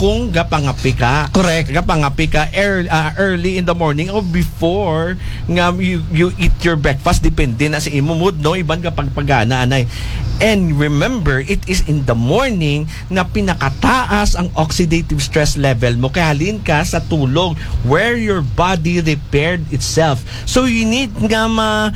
kung gapangapi ka. Correct. Gapangapi ka early in the morning or before nga you eat your breakfast, depende na sa imo mood, no? Iban kapag pagana anay. And remember, it is in the morning na pinakataas ang oxidative stress level mo. Kaya halin ka sa tulog where your body repaired itself. So you need nga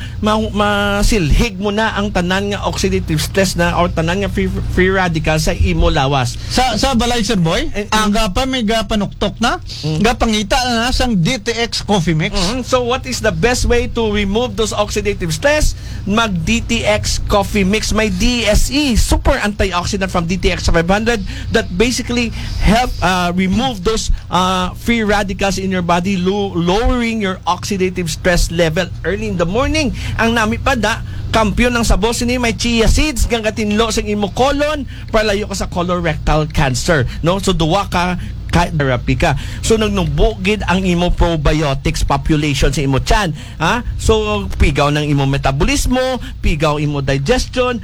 masilhig mo na ang tanan nga oxidative stress na or tanan nga free radical sa imo lawas. Sa balay, Sir Boy, ang gapa may gapanuktok na, gapangita na sang DTX Coffee Mix. So what is the best way to remove those oxidative stress? Mag DTX Coffee Mix. May DSE, super antioxidant from DTX 500 that basically help remove those free radicals in your body, lowering your oxidative stress level early in the morning. Ang nami pa da, kampiyon ng sabos ni may chia seeds kang katinlo sa imo colon para layo ka sa colorectal cancer, no? So duwa ka therapy ka. So nagnubugid ang imo probiotics population sa imo tiyan, ha? So pigaw ng imo metabolismo, pigaw imo digestion,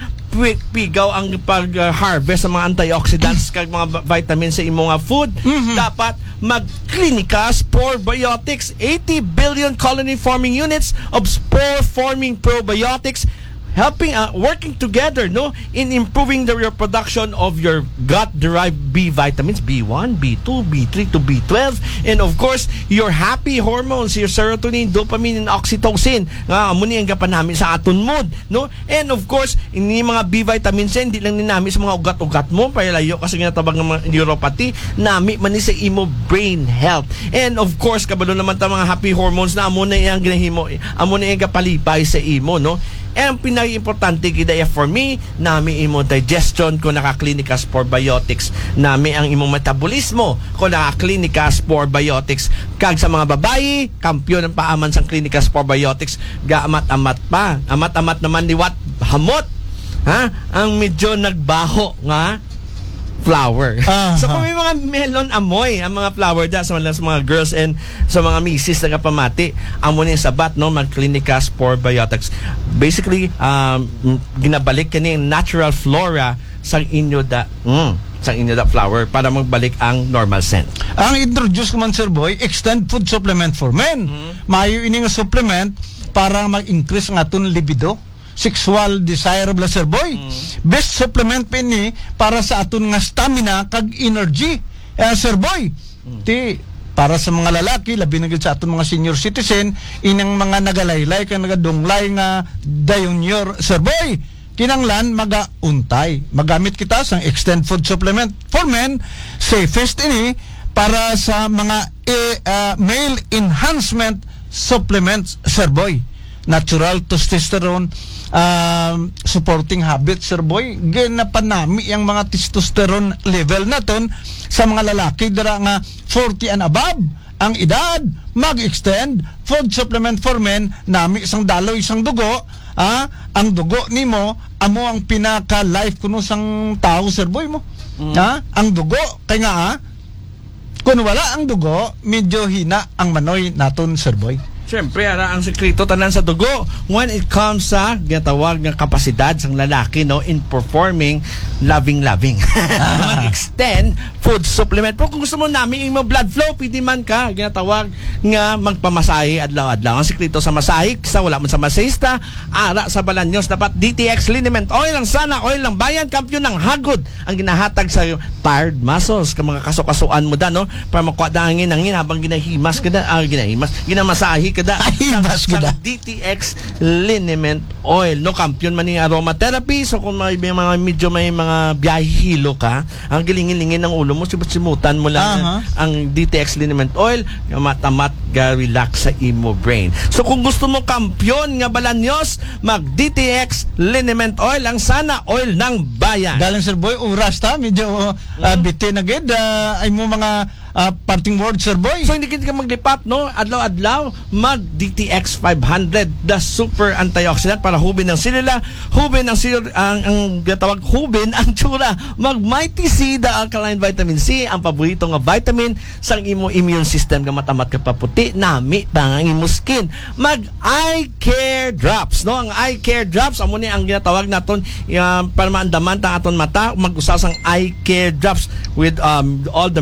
pigaw ang pag-harvest ng mga antioxidants kag mga vitamins sa imo nga food. Dapat mag-Clinica Spore Biotics, 80 billion colony forming units of spore forming probiotics helping working together, no, in improving your production of your gut derived B vitamins, B1, B2, B3 to B12, and of course your happy hormones, your serotonin, dopamine, and oxytocin. Amo ni ang gapanami sa aton mood, no? And of course ini mga B vitamins hindi lang ni nami sa mga ugat-ugat mo para layo kasi ginatabang ng mga neuropathy, nami man ni sa imo brain health. And of course kabalo naman ta mga happy hormones na amo na iyang ginahimo, amo na iyang kapalipay sa imo, no? And ang pinaka-importante kidaya for me, nami imo digestion kung naka-Clinica Spore Biotics, nami ang imong metabolismo kung naka-Clinica Spore Biotics. Kag sa mga babayi, kampiyon ng paaman sa Clinica Spore Biotics, gaamat-amat pa. Amat-amat naman ni what? Hamot. Ha? Ang medyo nagbaho nga flower. So kung may mga melon amoy ang mga flower da sa mga girls and sa mga misis na kapamati, amo ni sabat, no, mag Clinica Spore Biotics. Basically ginabalik kani natural flora sa inyo da flower para magbalik ang normal scent. Ang introduce ko man, Sir Boy, extend food supplement for men. Maayo ini nga supplement para mag-increase ang aton libido, sexual desirable, Sir Boy. Best supplement pa ini para sa aton nga stamina kag energy, Sir Boy. Para sa mga lalaki, labi na gid sa aton mga senior citizen, inang mga nagalaylay kag nagadunglay nga dayon, Sir Boy, kinanglan magauntay. Magamit kita sa extend food supplement for men, safest ini para sa mga male enhancement supplements, Sir Boy. Natural testosterone supporting habits, Sir Boy. Ginapanami ang mga testosterone level naton sa mga lalaki dira nga 40 and above ang edad. Mag-extend food supplement for men, nami isang daloy isang dugo. Ang dugo nimo amo ang pinaka life kuno sang tao, Sir Boy mo. Ang dugo kay nga kung wala ang dugo, medyo hina ang manoy naton, Sir Boy. Siyempre, ang sekreto tanan sa dugo when it comes sa ginatawag nga kapasidad sang lalaki, no, in performing loving. Mag-extend food supplement. Pero kung gusto mo namin yung blood flow, pwede man ka ginatawag nga magpamasahe adlaw-adlaw. Ang sekreto sa masahe, sa wala man sa masahista, ara sa Balanyos, dapat DTX Liniment Oil ang sana, oil ng bayan, kampiyon ng hagod ang ginahatag sa tired muscles, ka mga kasukasuan mo da, no, para makuha da ang hangin habang ginahimas ka da, ginamasahe ka da sa DTX Liniment Oil, no, kampiyon man ni aromatherapy. So kung may mga medyo may mga biyahilo ka, ang gilingin-lingin ng ulo mo, simutan mo lang ang DTX Liniment Oil, matamat ga-relax sa imo brain. So kung gusto mo kampiyon nga Balanyos, mag DTX Liniment Oil ang sana, oil ng bayan. Galing, Sir Boy, oras ta medyo bitin agad ay mo mga parting word, Sir Boy. So hindi ka maglipat, no, adlaw-adlaw, mag DTX 500, the super antioxidant para hubin ng selula, ang tawag hubin ang tsura. Mag Mighty C, the alkaline vitamin C, ang paborito nga vitamin sang imo immune system nga matamat ka paputi, nami ang imo skin. Mag Eye Care Drops, no, ang Eye Care Drops amo ni ang ginatawag naton para maandaman ta aton mata, mag-usa sang Eye Care Drops with all the